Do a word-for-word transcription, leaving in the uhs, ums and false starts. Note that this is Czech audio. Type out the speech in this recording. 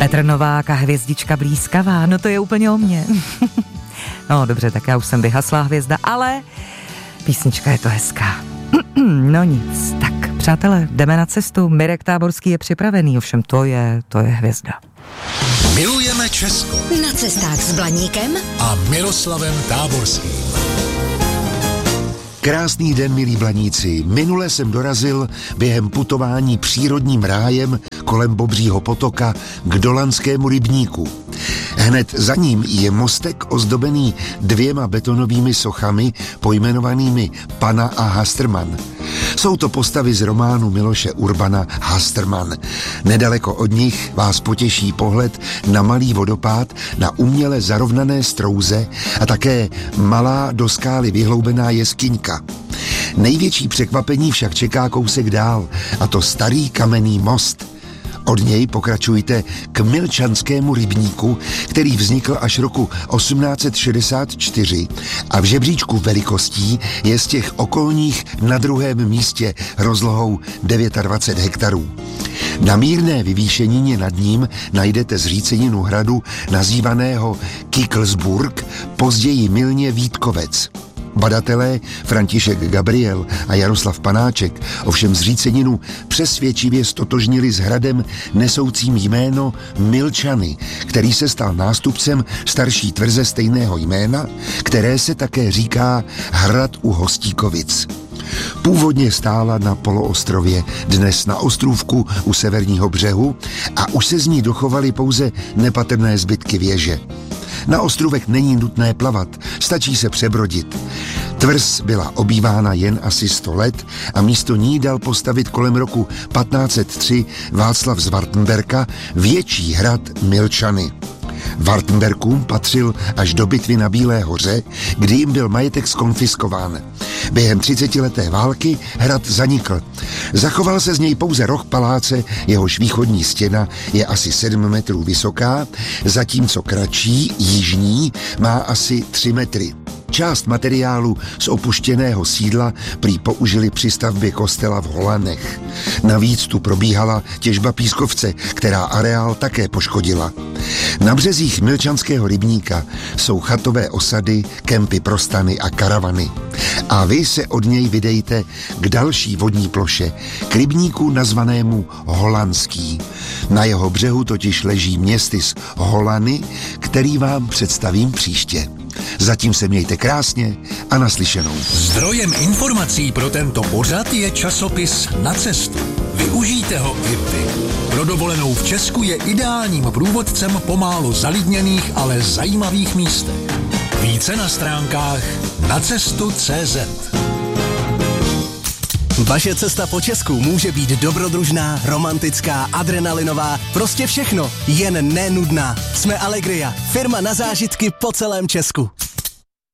Petr Novák a hvězdička blízkavá, no to je úplně o mně. No dobře, tak já už jsem vyhaslá hvězda, ale písnička je to hezká. No nic, tak přátelé, jdeme na cestu. Mirek Táborský je připravený, ovšem to je, to je hvězda. Milujeme Česko. Na cestách s Blaníkem a Miroslavem Táborským. Krásný den, milí Blaníci. Minule jsem dorazil během putování přírodním rájem kolem Bobřího potoka k Dolanskému rybníku. Hned za ním je mostek ozdobený dvěma betonovými sochami pojmenovanými Pana a Hasterman. Jsou to postavy z románu Miloše Urbana Hasterman. Nedaleko od nich vás potěší pohled na malý vodopád, na uměle zarovnané strouze a také malá do skály vyhloubená jeskyňka. Největší překvapení však čeká kousek dál, a to starý kamenný most. Od něj pokračujte k Milčanskému rybníku, který vznikl až roku osmnáct set šedesát čtyři a v žebříčku velikostí je z těch okolních na druhém místě rozlohou dvacet devět hektarů. Na mírné vyvýšenině nad ním najdete zříceninu hradu nazývaného Kiklsburg, později mylně Vítkovec. Badatelé František Gabriel a Jaroslav Panáček ovšem zříceninu přesvědčivě stotožnili s hradem nesoucím jméno Milčany, který se stal nástupcem starší tvrze stejného jména, které se také říká Hrad u Hostíkovic. Původně stála na poloostrově, dnes na ostrůvku u severního břehu, a už se z ní dochovaly pouze nepatrné zbytky věže. Na ostrůvek není nutné plavat, stačí se přebrodit. Tvrz byla obývána jen asi sto let a místo ní dal postavit kolem roku patnáct set tři Václav z Wartenberka větší hrad Milčany. Wartenberkům patřil až do bitvy na Bílé hoře, kdy jim byl majetek zkonfiskován. Během třicetileté války hrad zanikl. Zachoval se z něj pouze roh paláce, jehož východní stěna je asi sedm metrů vysoká, zatímco kratší, jižní, má asi tři metry. Část materiálu z opuštěného sídla prý použili při stavbě kostela v Holanech. Navíc tu probíhala těžba pískovce, která areál také poškodila. Na březích Milčanského rybníka jsou chatové osady, kempy pro stany a karavany. A vy se od něj vydejte k další vodní ploše, k rybníku nazvanému Holandský. Na jeho břehu totiž leží městys Holany, který vám představím příště. Zatím se mějte krásně a naslyšenou. Zdrojem informací pro tento pořad je časopis Na cestu. Využijte ho i vy. Pro dovolenou v Česku je ideálním průvodcem po málo zalidněných, ale zajímavých místech. Více na stránkách nacestu tečka cé zet. Vaše cesta po Česku může být dobrodružná, romantická, adrenalinová, prostě všechno, jen nenudná. Jsme Allegria, firma na zážitky po celém Česku.